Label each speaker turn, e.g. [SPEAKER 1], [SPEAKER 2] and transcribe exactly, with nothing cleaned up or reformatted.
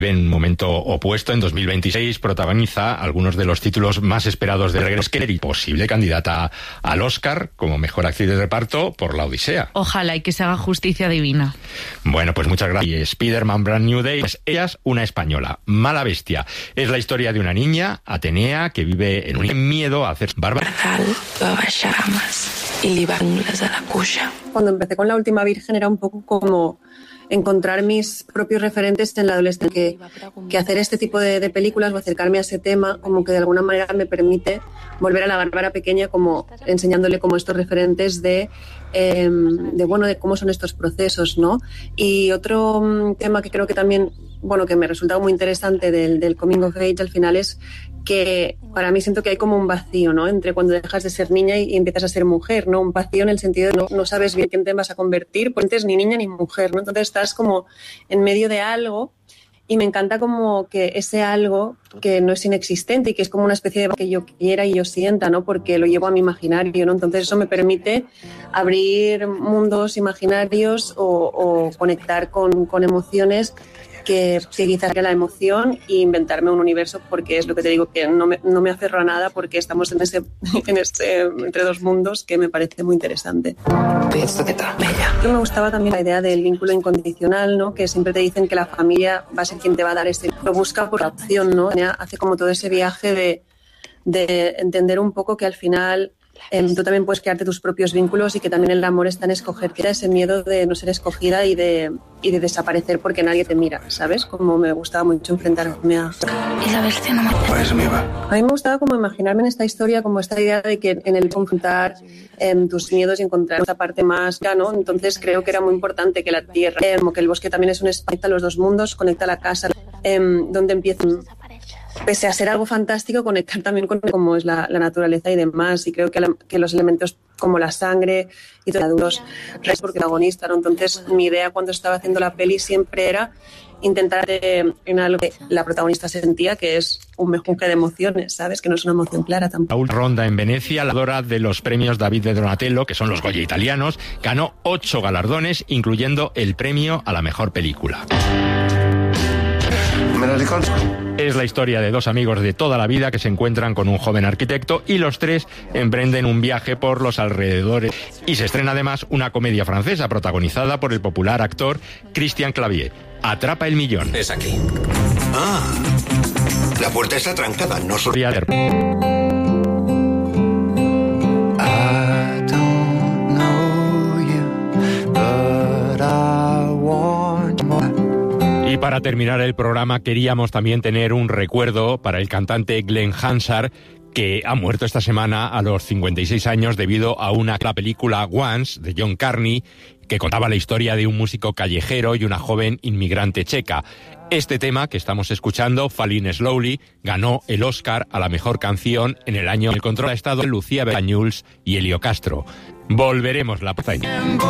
[SPEAKER 1] En un momento opuesto, en dos mil veintiséis, protagoniza algunos de los títulos más esperados de regreso, y posible candidata al Oscar como mejor actriz de reparto por La Odisea.
[SPEAKER 2] Ojalá y que se haga justicia divina.
[SPEAKER 1] Bueno, pues muchas gracias. Y Spider-Man Brand New Day, pues ella es una española, Mala Bestia. Es la historia de una niña, Atenea, que vive en un miedo a hacer bárbara.
[SPEAKER 3] Cuando empecé con La Última Virgen era un poco como encontrar mis propios referentes en la adolescencia, que, que hacer este tipo de, de películas o acercarme a ese tema como que de alguna manera me permite volver a la Bárbara pequeña, como enseñándole como estos referentes de, eh, de bueno, de cómo son estos procesos, ¿no? Y otro um, tema que creo que también, bueno, que me resulta muy interesante del, del coming of age al final es que para mí siento que hay como un vacío, ¿no? Entre cuando dejas de ser niña y, y empiezas a ser mujer, ¿no? Un vacío en el sentido de no, no sabes bien quién te vas a convertir, pues entonces ni niña ni mujer, ¿no? Entonces estás como en medio de algo y me encanta como que ese algo que no es inexistente y que es como una especie de que yo quiera y yo sienta, ¿no? Porque lo llevo a mi imaginario, ¿no? Entonces eso me permite abrir mundos imaginarios o, o conectar con, con emociones que, que quizás que la emoción e inventarme un universo, porque es lo que te digo, que no me, no me aferro a nada porque estamos en ese, en ese entre dos mundos que me parece muy interesante. Me gustaba también la idea del vínculo incondicional, ¿no? Que siempre te dicen que la familia va a ser quien te va a dar ese, lo busca por opción, ¿no? Hace como todo ese viaje de, de entender un poco que al final Eh, tú también puedes crearte tus propios vínculos y que también el amor está en escoger, que era ese miedo de no ser escogida y de, y de desaparecer porque nadie te mira, ¿sabes? Como me gustaba mucho enfrentarme a...
[SPEAKER 4] Pues me va.
[SPEAKER 3] A mí me gustaba como imaginarme en esta historia como esta idea de que en el confrontar eh, tus miedos y encontrar esa parte más, ¿no? Entonces creo que era muy importante que la tierra, eh, como que el bosque también es un espacio, conecta los dos mundos, conecta la casa, eh, donde empiezan... Pese a ser algo fantástico, conectar también con cómo es la, la naturaleza y demás. Y creo que, la, que los elementos como la sangre y todos los restos porque protagonista, ¿no? Entonces, mi idea cuando estaba haciendo la peli siempre era intentar eh, en algo que la protagonista sentía, que es un mejunje de emociones, ¿sabes? Que no es una emoción clara tampoco.
[SPEAKER 1] Raúl Ronda en Venecia, la ganadora de los premios David de Donatello, que son los Goya italianos, ganó ocho galardones, incluyendo el premio a la mejor película.
[SPEAKER 4] Me lo reconozco.
[SPEAKER 1] Es la historia de dos amigos de toda la vida que se encuentran con un joven arquitecto y los tres emprenden un viaje por los alrededores. Y se estrena además una comedia francesa protagonizada por el popular actor Christian Clavier. Atrapa el millón.
[SPEAKER 4] Es aquí. Ah, la puerta está trancada, no solo...
[SPEAKER 1] Y para terminar el programa queríamos también tener un recuerdo para el cantante Glenn Hansard, que ha muerto esta semana a los cincuenta y seis años debido a una la película Once de John Carney, que contaba la historia de un músico callejero y una joven inmigrante checa. Este tema que estamos escuchando, Falling Slowly, ganó el Oscar a la mejor canción en el año. El control ha estado en Lucía Bañuls y Helio Castro. Volveremos la próxima.